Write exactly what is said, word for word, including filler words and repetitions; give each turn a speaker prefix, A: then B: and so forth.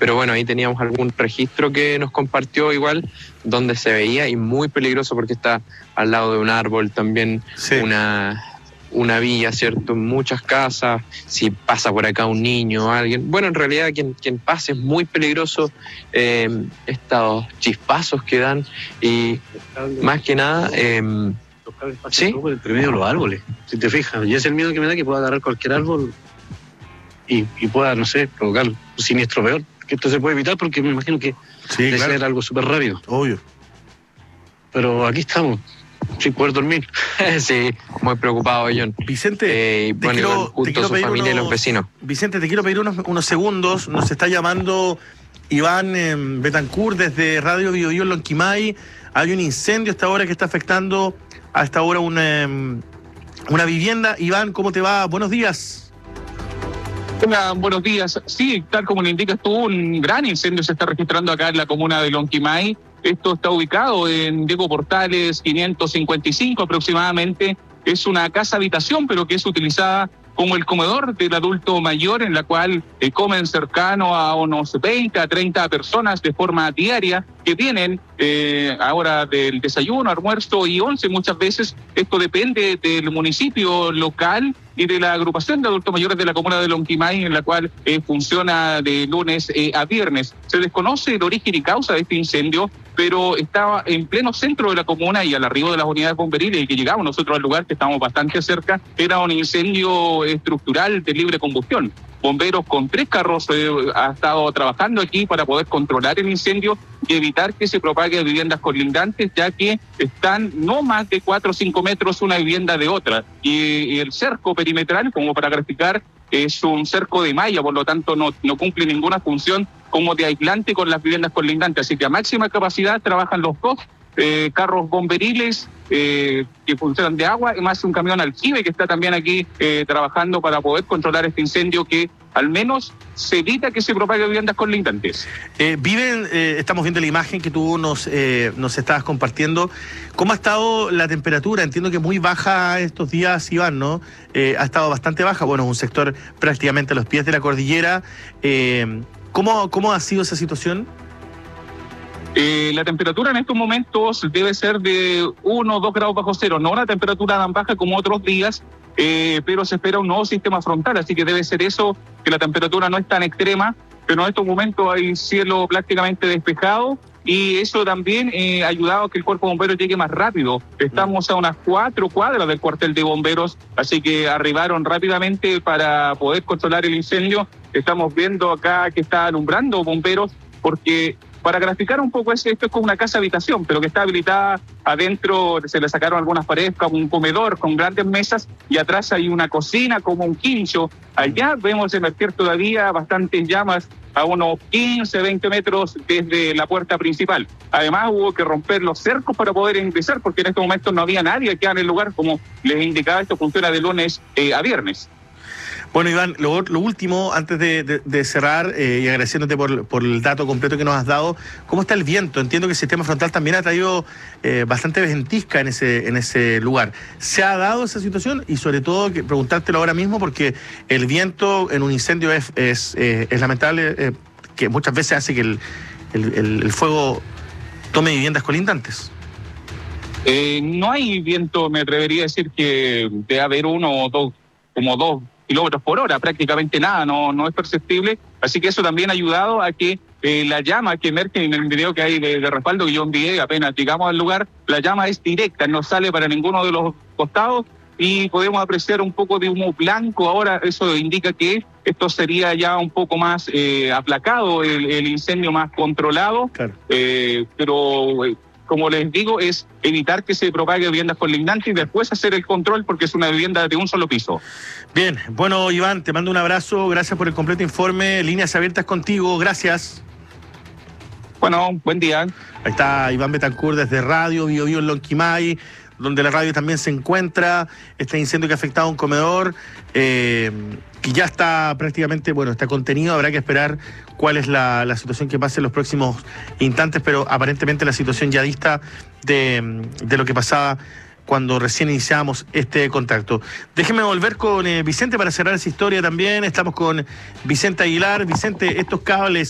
A: pero bueno, ahí teníamos algún registro que nos compartió igual, donde se veía, y muy peligroso porque está al lado de un árbol también, sí. una... una villa, ¿cierto? Muchas casas, si pasa por acá un niño o alguien. Bueno, en realidad quien, quien pase es muy peligroso, eh, estos chispazos que dan y más que nada... Eh,
B: los cables pasan ¿sí? por entre medio de los árboles, si te fijas. Y es el miedo que me da, que pueda agarrar cualquier árbol y, y pueda, no sé, provocar un siniestro peor. Que esto se puede evitar porque me imagino que sí, debe claro. ser algo súper rápido.
C: Obvio.
B: Pero aquí estamos. Sin poder dormir.
A: Sí, muy preocupado, John.
C: Vicente,
A: eh, bueno,
C: quiero,
A: igual, junto a su familia
C: unos,
A: y los vecinos.
C: Vicente, te quiero pedir unos, unos segundos. Nos está llamando Iván eh, Betancourt desde Radio Bio Bio en Lonquimay. Hay un incendio a esta hora que está afectando a esta hora una, una vivienda. Iván, ¿cómo te va? Buenos días.
D: Hola, buenos días. Sí, tal como le indicas tú, un gran incendio se está registrando acá en la comuna de Lonquimay. Esto está ubicado en Diego Portales quinientos cincuenta y cinco aproximadamente. Es una casa habitación, pero que es utilizada como el comedor del adulto mayor, en la cual eh, comen cercano a unos veinte a treinta personas de forma diaria, que vienen eh, ahora del desayuno, almuerzo y once muchas veces. Esto depende del municipio local y de la agrupación de adultos mayores de la comuna de Lonquimay, en la cual eh, funciona de lunes eh, a viernes. Se desconoce el origen y causa de este incendio, pero estaba en pleno centro de la comuna y al arribo de las unidades bomberiles, y que llegamos nosotros al lugar, que estamos bastante cerca, era un incendio estructural de libre combustión. Bomberos con tres carros eh, ha estado trabajando aquí para poder controlar el incendio y evitar que se propague a viviendas colindantes, ya que están no más de cuatro o cinco metros una vivienda de otra. Y, y el cerco perimetral, como para graficar, es un cerco de malla, por lo tanto no, no cumple ninguna función como de aislante con las viviendas colindantes. Así que a máxima capacidad trabajan los dos eh, carros bomberiles eh, que funcionan de agua, y más un camión aljibe que está también aquí eh, trabajando para poder controlar este incendio, que al menos se evita que se propague a viviendas colindantes.
C: Eh, viven, eh, estamos viendo la imagen que tú nos, eh, nos estabas compartiendo. ¿Cómo ha estado la temperatura? Entiendo que muy baja estos días, Iván, ¿no? Eh, ha estado bastante baja. Bueno, es un sector prácticamente a los pies de la cordillera. Eh, ¿cómo, ¿Cómo ha sido esa situación?
D: Eh, la temperatura en estos momentos debe ser de uno o dos grados bajo cero, no una temperatura tan baja como otros días, eh, pero se espera un nuevo sistema frontal, así que debe ser eso, que la temperatura no es tan extrema, pero en estos momentos hay cielo prácticamente despejado, y eso también eh, ha ayudado a que el cuerpo de bomberos llegue más rápido. Estamos a unas cuatro cuadras del cuartel de bomberos, así que arribaron rápidamente para poder controlar el incendio. Estamos viendo acá que está alumbrando bomberos, porque para graficar un poco, esto es como una casa habitación, pero que está habilitada. Adentro se le sacaron algunas paredes como un comedor con grandes mesas, y atrás hay una cocina como un quincho. Allá vemos emerger todavía bastantes llamas a unos quince, veinte metros desde la puerta principal. Además hubo que romper los cercos para poder ingresar, porque en estos momentos no había nadie aquí en el lugar. Como les indicaba, esto funciona de lunes eh, a viernes.
C: Bueno, Iván, lo, lo último, antes de, de, de cerrar, eh, y agradeciéndote por, por el dato completo que nos has dado, ¿cómo está el viento? Entiendo que el sistema frontal también ha traído eh, bastante ventisca en ese, en ese lugar. ¿Se ha dado esa situación? Y sobre todo, que preguntártelo ahora mismo, porque el viento en un incendio es, es, eh, es lamentable, eh, que muchas veces hace que el, el, el, el fuego tome viviendas colindantes.
D: Eh, no hay viento, me atrevería a decir que debe haber uno o dos, como dos kilómetros por hora, prácticamente nada, no, no es perceptible, así que eso también ha ayudado a que eh, la llama que emerge en el video que hay de, de respaldo que yo envié apenas llegamos al lugar, la llama es directa, no sale para ninguno de los costados, y podemos apreciar un poco de humo blanco. Ahora eso indica que esto sería ya un poco más eh, aplacado, el, el incendio más controlado, claro. eh, pero eh, como les digo, es evitar que se propague viviendas colindantes y después hacer el control, porque es una vivienda de un solo piso.
C: Bien, bueno, Iván, te mando un abrazo, gracias por el completo informe, líneas abiertas contigo, gracias.
D: Bueno, buen día.
C: Ahí está Iván Betancourt desde Radio Bio Bio en Lonquimay, donde la radio también se encuentra, este incendio que ha afectado a un comedor, eh, que ya está prácticamente, bueno, está contenido, habrá que esperar cuál es la, la situación que pase en los próximos instantes, pero aparentemente la situación ya dista de, de lo que pasaba cuando recién iniciamos este contacto. Déjenme volver con eh, Vicente para cerrar esa historia también. Estamos con Vicente Aguilar. Vicente, estos cables